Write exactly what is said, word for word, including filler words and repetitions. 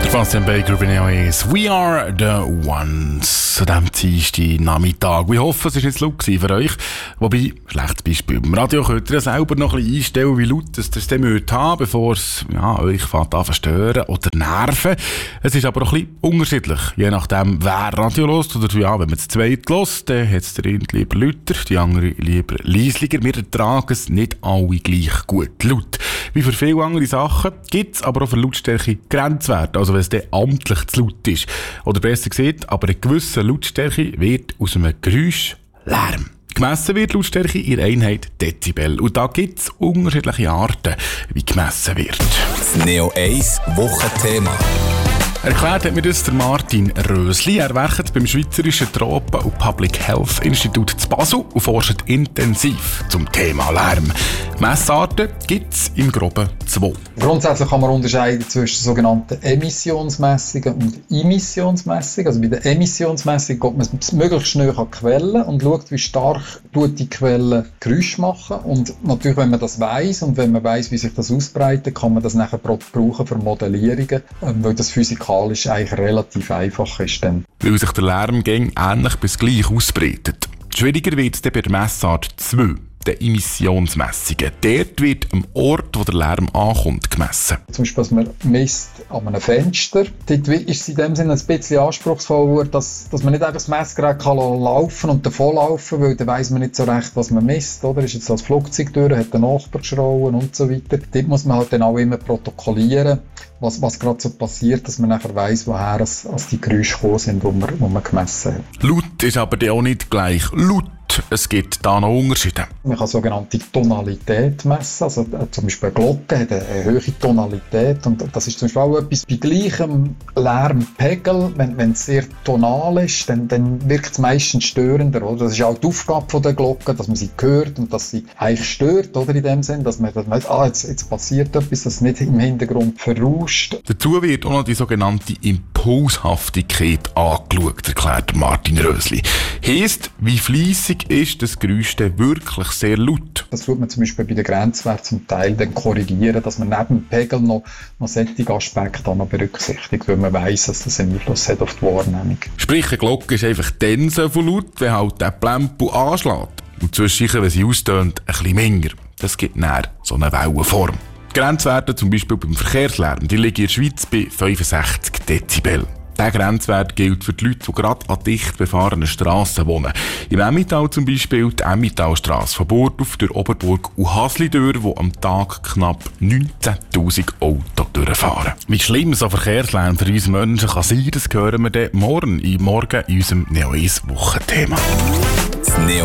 Sebastian Baker bei Neo Eins. We are the ones. An diesem Dienstag Nachmittag. Ich hoffe, es war jetzt laut für euch. Wobei, schlechtes Beispiel. Im Radio könnt ihr ja selber noch ein bisschen einstellen, wie laut es das dann haben, bevor es ja, euch fängt an zu stören oder nerven. Es ist aber auch ein bisschen unterschiedlich. Je nachdem, wer Radio hört. Oder ja, wenn man es zweit hört, dann hat es der eine lieber lauter, die andere lieber leislicher. Wir ertragen es nicht alle gleich gut laut. Wie für viele andere Sachen gibt es aber auch für Lautstärke Grenzwerte. Also wenn es dann amtlich zu laut ist. Oder besser gesagt, aber eine gewisse Lautstärke wird aus einem Geräusch Lärm. Gemessen wird Lautstärke in der Einheit Dezibel. Und da gibt es unterschiedliche Arten, wie gemessen wird. Das Neo Eins Wochenthema. Erklärt hat mir das der Martin Rösli. Er arbeitet beim Schweizerischen Tropen- und Public Health Institut zu Basel und forscht intensiv zum Thema Lärm. Messarten gibt es im Groben zwei. Grundsätzlich kann man unterscheiden zwischen sogenannten Emissionsmessungen und Immissionsmessungen. Also bei der Emissionsmessung geht man möglichst schnell an die Quelle und schaut, wie stark die Quelle Geräusche machen. Und natürlich, wenn man das weiss und wenn man weiss, wie sich das ausbreitet, kann man das nachher brauchen für Modellierungen, weil das physikalisch eigentlich relativ einfach ist. Dann. Weil sich der Lärmgang ähnlich bis gleich ausbreitet. Schwieriger wird es dann bei der Messart zwei. Der Emissionsmessungen. Dort wird am Ort, wo der Lärm ankommt, gemessen. Zum Beispiel, dass man misst an einem Fenster. Dort ist es in dem Sinne ein bisschen anspruchsvoller, dass, dass man nicht einfach das Messgerät kann laufen und davon laufen, weil dann weiss man nicht so recht, was man misst. Oder? Ist jetzt das Flugzeug durch, hat der Nachbar geschrauen und so weiter. Dort muss man halt dann auch immer protokollieren, was, was gerade so passiert, dass man nachher weiss, woher es, als die Geräusche gekommen sind, die man, man gemessen hat. Laut ist aber dann auch nicht gleich laut. Es gibt da noch Unterschiede. Man kann sogenannte Tonalität messen. Also, äh, zum Beispiel eine Glocke hat eine, eine hohe Tonalität. Und das ist zum Beispiel auch etwas bei gleichem Lärmpegel. Wenn, wenn es sehr tonal ist, dann, dann wirkt es meistens störender. Oder? Das ist auch die Aufgabe von der Glocke, dass man sie hört und dass sie eigentlich stört. Oder? In dem Sinn, dass man, dass man ah, jetzt, jetzt passiert etwas, das nicht im Hintergrund verrauscht. Dazu wird auch noch die sogenannte Impulshaftigkeit angeschaut, erklärt Martin Rösli. Heisst, wie fleissig ist das Geräusch dann wirklich sehr laut? Das tut man zum Beispiel bei den Grenzwerten zum Teil dann korrigieren, dass man neben dem Pegel noch, noch solche Aspekte noch berücksichtigt, weil man weiss, dass das einen Einfluss hat auf die Wahrnehmung. Sprich, eine Glocke ist einfach dann so laut, wenn halt der Plempel anschlägt. Und zwischendurch, wenn sie austönt, ein bisschen länger. Das gibt dann so eine Wellenform. Die Grenzwerte zum Beispiel beim Verkehrslärm, die liegen in der Schweiz bei fünfundsechzig Dezibel. Dieser Grenzwert gilt für die Leute, die gerade an dicht befahrenen Strassen wohnen. Im Emmental zum Beispiel die Emmentalstrasse von Burgdorf durch Oberburg und Hasli durch, wo am Tag knapp neunzehntausend Autos durchfahren. Wie schlimm so Verkehrslärm für uns Menschen kann sein, das hören wir dann morgen, morgen in unserem Neo eins Wochenthema. Das Neo